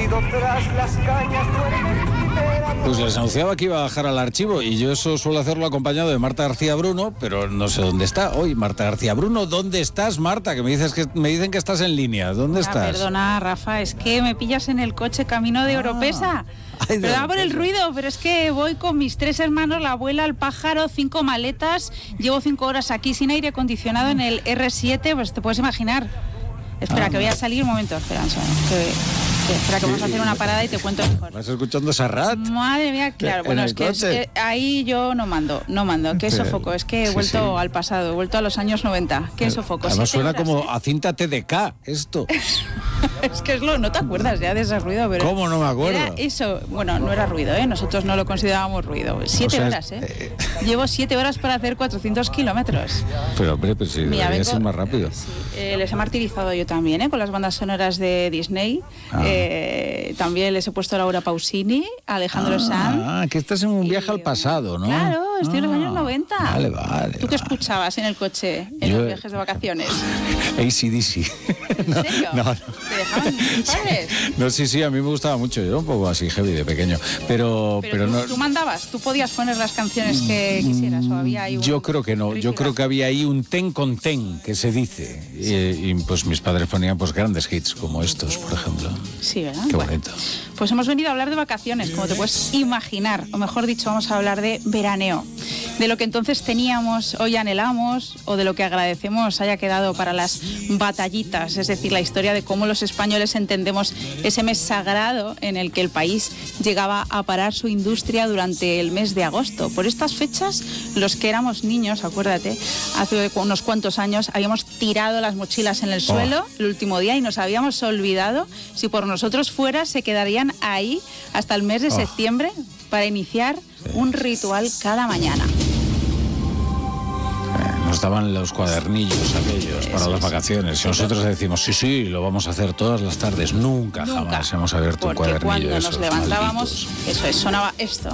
tras las cañas duerme. Pues les anunciaba que iba a bajar al archivo y yo eso suelo hacerlo acompañado de Marta García Bruno, pero no sé dónde está hoy. Marta García Bruno, ¿dónde estás, Marta? Que me dicen que estás en línea. ¿Dónde estás? Perdona, Rafa, es que me pillas en el coche camino de Oropesa. Perdona por el ruido, pero es que voy con mis 3 hermanos, la abuela, el pájaro, 5 maletas. Llevo 5 horas aquí sin aire acondicionado en el R7, pues te puedes imaginar. Espera, que voy a salir un momento. Espera que vamos a hacer una parada y te cuento mejor. ¿Vas escuchando Serrat? Madre mía, claro. Bueno, es que ahí yo no mando. Qué sofoco. Es que he vuelto al pasado, he vuelto a los años 90. Qué sofoco. Además suena como a cinta TDK, esto. Es que no te acuerdas ya de ese ruido, pero... ¿Cómo no me acuerdo? Era eso, bueno, no era ruido, Nosotros no lo considerábamos ruido. 7 horas, Llevo 7 horas para hacer 400 kilómetros. Pero, hombre, pues sí, debería ser más rápido. Sí, les he martirizado yo también, con las bandas sonoras de Disney. También les he puesto a Laura Pausini, a Alejandro Sanz. Que estás en un viaje al pasado, ¿no? Claro, estoy en los años 90. Vale. ¿Tú qué escuchabas en el coche, en los viajes de vacaciones? AC/DC. ¿En serio? No. ¿Te dejaban tus padres? No, sí, a mí me gustaba mucho. Yo era un poco así heavy de pequeño. Pero no. ¿Tú mandabas? ¿Tú podías poner las canciones que quisieras? ¿O había ahí yo creo que no. Yo creo que había ahí un ten con ten, que se dice. Y pues mis padres ponían pues grandes hits como estos, por ejemplo. Sí, ¿verdad? Qué bonito. Pues hemos venido a hablar de vacaciones, como te puedes imaginar. O mejor dicho, vamos a hablar de veraneo. De lo que entonces teníamos, hoy anhelamos, o de lo que agradecemos haya quedado para las batallitas. Es decir, la historia de cómo los españoles entendemos ese mes sagrado en el que el país llegaba a parar su industria durante el mes de agosto. Por estas fechas, los que éramos niños, acuérdate, hace unos cuantos años habíamos tirado las mochilas en el suelo el último día y nos habíamos olvidado, si por nosotros fuera, se quedarían ahí hasta el mes de septiembre para iniciar un ritual cada mañana. Nos daban los cuadernillos aquellos para las vacaciones. Y nosotros decimos, sí, lo vamos a hacer todas las tardes. Nunca jamás hemos abierto un cuadernillo. Cuando nos levantábamos, malditos. Sonaba esto.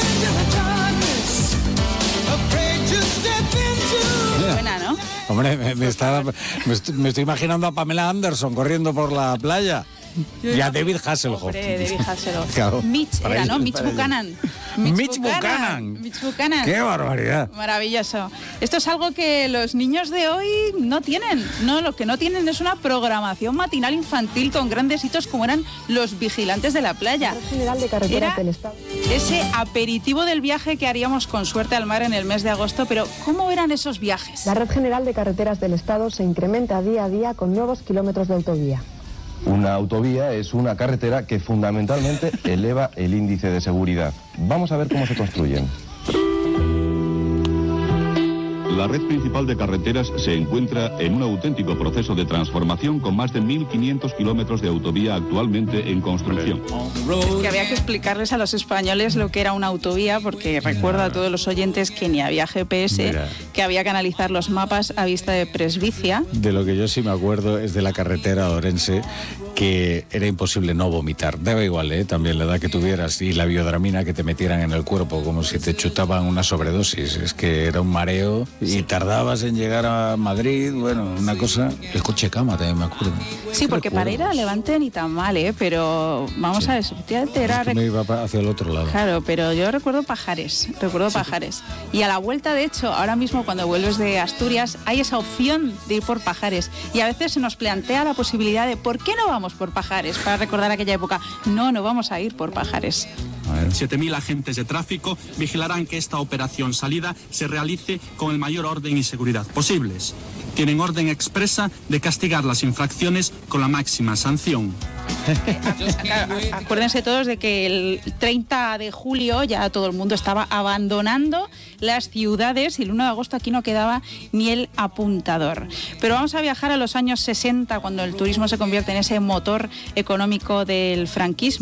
Buena, ¿no? Hombre, me estoy imaginando a Pamela Anderson corriendo por la playa. Y a David Hasselhoff. Hombre, David Hasselhoff. Claro, Mitch era, ¿no? Mitch Buchanan. Mitch Buchanan. ¡Qué barbaridad! Maravilloso. Esto es algo que los niños de hoy no tienen. No, lo que no tienen es una programación matinal infantil con grandes hitos como eran los vigilantes de la playa. General de Carreteras del Estado. Ese aperitivo del viaje que haríamos con suerte al mar en el mes de agosto, pero ¿cómo eran esos viajes? La Red General de Carreteras del Estado se incrementa día a día con nuevos kilómetros de autovía. Una autovía es una carretera que fundamentalmente eleva el índice de seguridad. Vamos a ver cómo se construyen. La red principal de carreteras se encuentra en un auténtico proceso de transformación con más de 1.500 kilómetros de autovía actualmente en construcción. Que había que explicarles a los españoles lo que era una autovía, porque recuerdo a todos los oyentes que ni había GPS, que había que analizar los mapas a vista de presbicia. De lo que yo sí me acuerdo es de la carretera de Orense, que era imposible no vomitar. Daba igual, también la edad que tuvieras, y la biodramina que te metieran en el cuerpo, como si te chutaban una sobredosis. Es que era un mareo y tardabas en llegar a Madrid, bueno, una cosa. El coche cama también me acuerdo. Sí, porque para ir a Levante ni tan mal, pero vamos a ver, efectivamente era... Me iba hacia el otro lado. Claro, pero yo recuerdo Pajares. Y a la vuelta, de hecho, ahora mismo cuando vuelves de Asturias, hay esa opción de ir por Pajares. Y a veces se nos plantea la posibilidad de ¿por qué no vamos por Pajares? Para recordar aquella época. No vamos a ir por Pajares. 7.000 agentes de tráfico vigilarán que esta operación salida se realice con el mayor orden y seguridad posibles. Tienen orden expresa de castigar las infracciones con la máxima sanción. Acuérdense todos de que el 30 de julio ya todo el mundo estaba abandonando las ciudades y el 1 de agosto aquí no quedaba ni el apuntador. Pero vamos a viajar a los años 60, cuando el turismo se convierte en ese motor económico del franquismo.